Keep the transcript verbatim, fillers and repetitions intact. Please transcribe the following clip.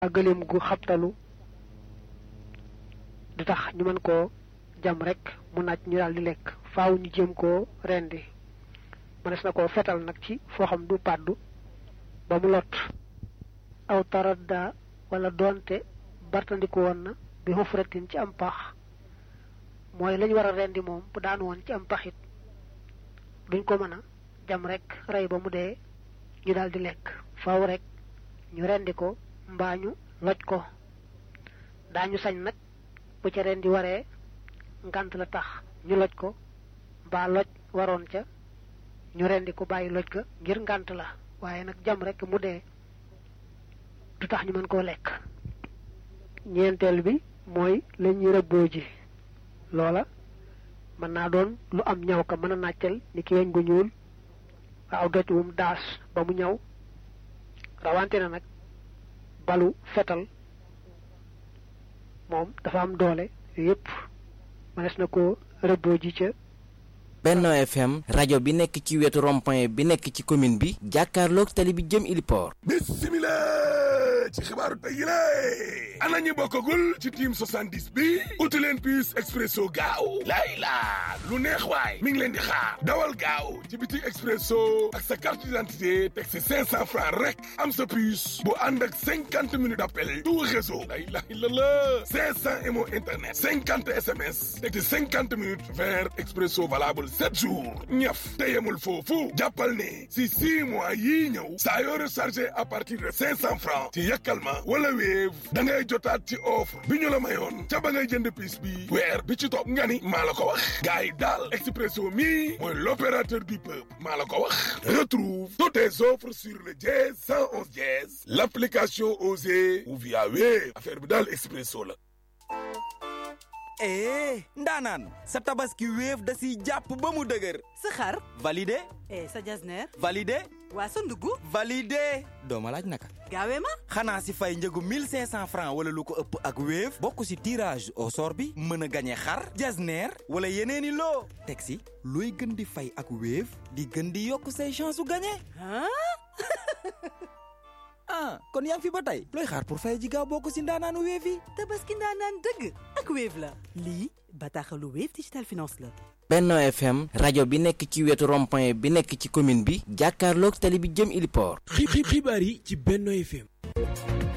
gëléem gu xabtalu di tax ñu mën koo jam rek mu naaj ñu daal di lekk faaw ñu jéem koo rendi mënees na koo fetal nag ci foo xam du pàddu ba mu lot aw taradda wala doonte bartandiku woon na bi xufratin ci am pax mooy lañ war a rendi moom bu daan woon ci am paxit duñ ko mën a jam rek rey ba mu dee ñu daal di lekk faaw rek ñu rendi ko mbaa ñu loj ko daañu sañ nag bu ca rendi waree ngant la tax ñu loj ko mbaa loj waroon ca ñu rendi ko bàyyi loj ga ngir ngant la waaye nag jam rek mu dee du tax ñu mën koo lekk. ñeenteel bi mooy la ñuy rëbboo ji loola mën naa doon lu am ñaw ka mën a nàccal ni ki weñ gu ñuul aw doj wum daas ba mu ñaw rawante na nag balu fetal moom dafa am doole yépp mënees na ko rëbboo ji ca Benno F M rajo bi nekk ci wetu rond-point bi nekk ci commune bi jàkkaarloog tali bi jëm Iliport. Bismillah ci xibaaru tey yi la ana ñu bokkagul ci team soixante-dix bi uti leen puce expresso gaaw lay laa lu neex waay mi ngi leen di xaar dawal gaaw ci biti expresso ak sa carte d'identité teg si cinq cents francs rek am sa puce bu ànd ak cinquante minutes d'appel tout réseau la ilaha illallah cinq cents M O internet cinquante S M S teg si cinquante minutes vers expresso valable sept jours ñëf te yemul foofu jàppal ne si six mois yii ñëw saa yoo rechargé à partir de cinq cents francs ci Yakalma wala Wave da ngay jotaat ci offre bi ñu la mayoon ca ba ngay jënd piis bi weer bi ci topp nga ni maa la ko wax gars yi daal Expresso mi mooy l'opérateur du peuple maa la ko wax. Retrouve toutes tes offres sur le dièse cent onze dièse l'application Osée ou via Wave affaire bi daal Expresso la. eh ndaanaan sa tabaski Wave da siy jàpp ba mu dëgër. sa xar validé. eh sa jasneer validé. waa sa ndugg validé. doo ma laaj naka. gaawee ma. xanaa si fay njëgu mille cinq cents francs wala lu ko ëpp ak Wave bokk si tirage au sort bi mën a gañe xar jasneer wala yeneeni loo teg si looy gën di fay ak Wave di gën di yokk say chance su gañe. ah kon yaa ngi fi ba tey looy xaar pour fay ji gaaw bokk si ndaanaanu Wave yi. tabaski ndaanaan dëgg ak Wave la. lii bataaxalu Wave Digital Finance la. Benno F M rajo bi nekk ci wetu rond-point bi nekk ci commune bi jàkkaarloog tali bi jëm Iliport. xibaar yi ci Benno F M.